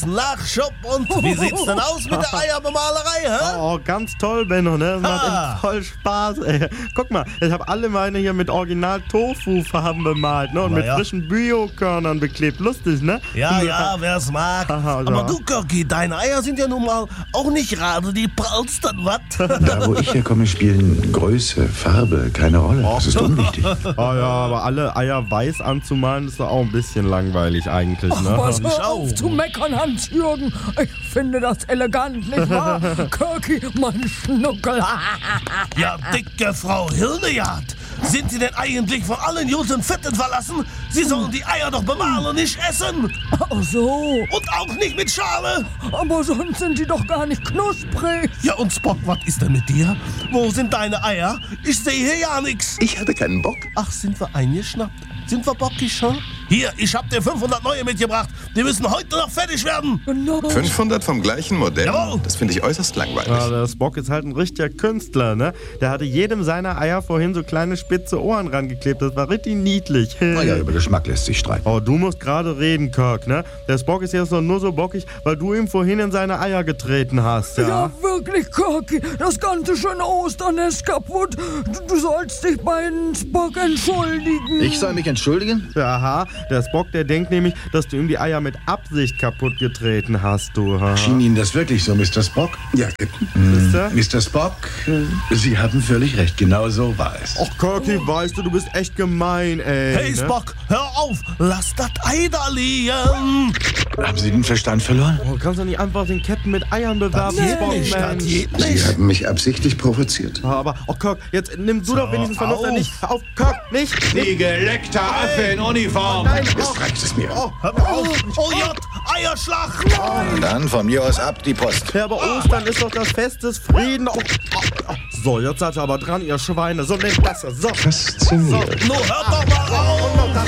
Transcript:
großen Nachschub. Und wie sieht's denn aus mit der Eierbemalerei, hä? Oh, ganz toll, Benno, ne? Das macht echt voll Spaß, ey. Guck mal, ich habe alle meine hier mit Original-Tofu-Farben bemalt, ne? Und mit frischen Bio-Körnern beklebt. Lustig, ne? Ja, wer's mag. Aha, Aber du, Kirki, deine Eier sind ja nun mal auch nicht gerade die prallsten, was? Da, wo ich herkomme, spielen Größe, Farbe keine Rolle. Das ist unwichtig. Oh ja, aber alle Eier weiß anzumalen, ist doch auch ein bisschen langweilig eigentlich, ne? Was, hör auf zu meckern, Hans-Jürgen. Ich finde das elegant, nicht wahr? Kirki, mein Schnuckel. Ja, dicke Frau Hirnejagd. Sind Sie denn eigentlich von allen guten Fetten verlassen? Sie sollen die Eier doch bemalen, nicht essen. Ach so. Und auch nicht mit Schale. Aber sonst sind die doch gar nicht knusprig. Ja, und Spock, was ist denn mit dir? Wo sind deine Eier? Ich sehe hier ja nichts. Ich hatte keinen Bock. Ach, sind wir eingeschnappt? Sind wir bockig, hm? Hier, ich hab dir 500 neue mitgebracht. Die müssen heute noch fertig werden. Genau. 500 vom gleichen Modell? Jawohl. Das finde ich äußerst langweilig. Ja, der Spock ist halt ein richtiger Künstler, ne? Der hatte jedem seiner Eier vorhin so kleine spitze Ohren rangeklebt. Das war richtig niedlich. Naja, über Geschmack lässt sich streiten. Oh, du musst gerade reden, Kirk, ne? Der Spock ist jetzt doch nur so bockig, weil du ihm vorhin in seine Eier getreten hast, ja? Ja, wirklich, Kirki. Das ganze schöne Osternest kaputt. Du sollst dich bei Spock entschuldigen. Ich soll mich entschuldigen? Aha, der Spock, der denkt nämlich, dass du ihm die Eier mit Absicht kaputt getreten hast, du. Ha? Schien Ihnen das wirklich so, Mr. Spock? Ja, Siehste? Mr. Spock, Sie haben völlig recht. Genau so war es. Och, Kirky, weißt du bist echt gemein, ey. Hey, ne? Spock, hör auf. Lass das Ei da liegen. Haben Sie den Verstand verloren? Oh, kannst du nicht einfach den Captain mit Eiern bewerfen, Spock, Mensch? Sie haben mich absichtlich provoziert. Aber, oh, Kirk, jetzt nimm du doch wenigstens Vernunft an dich. Auf, Kirk, nicht! Sie geleckter Affe in Uniform. Nein, Jetzt reicht es mir. Hör mal auf. Oh Gott, Eierschlacht. Dann von mir aus ab die Post. Ja, aber Ostern ist doch das Fest des Friedens. Oh. So, jetzt seid ihr aber dran, ihr Schweine. So, nehmt das. So. Faszinierend. Nur hört doch mal auf.